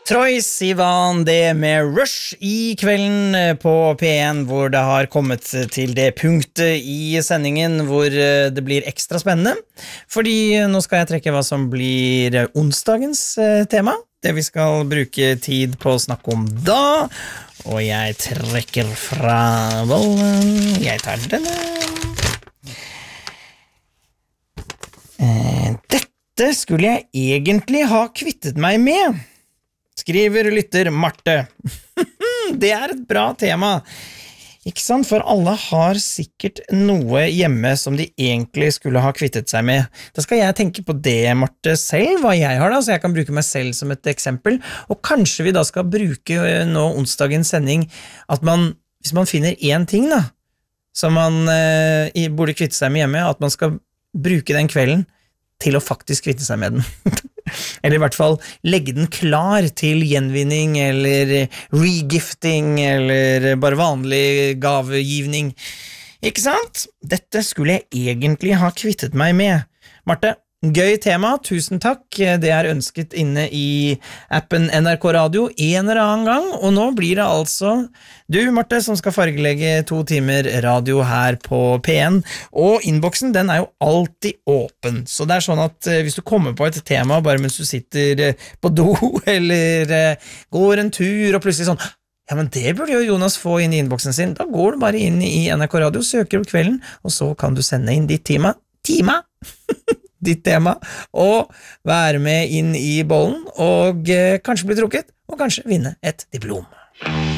Troye Sivan, det med Rush I kvelden på P1, hvor det har kommet til det punktet I sendingen hvor det blir ekstra spennende, fordi nå skal jeg trekke hva som blir onsdagens tema, det vi skal bruke tid på å snakke om da, og jeg trekker fra bollen, jeg tar denne. Dette skulle jeg egentlig ha kvittet meg med, skriver lytter Marte. Det et bra tema. Ikke sant? For alle har sikkert noe hjemme som de egentlig skulle ha kvittet seg med. Da skal jeg tenke på det, Marte, selv, hva jeg har da, så jeg kan bruke meg selv som et eksempel. Og kanskje vi da skal bruke nå onsdagens sending, at hvis man finner en ting da, som man burde kvitte seg med hjemme, at man skal bruke den kvelden til å faktisk kvitte seg med den. Eller I hvert fall legge den klar til gjenvinning eller regifting eller bare vanlig gavegivning. Ikke sant? Dette skulle jeg egentlig ha kvittet meg med. Marte, gøy tema, tusen takk. Det ønsket inne I appen NRK Radio en eller annen gang, og nå blir det altså du, Marte, som skal fargelegge 2 timer radio her på P1, og innboksen, den jo alltid åpen, så det sånn at hvis du kommer på et tema bare mens du sitter på do, eller går en tur, og plutselig sånn, ja, men det burde jo Jonas få inn I innboksen sin, da går du bare inn I NRK Radio, søker opp kvelden, og så kan du sende inn ditt ditt tema, og være med inn I bollen, og kanskje bli trukket, og kanskje vinne et diplom.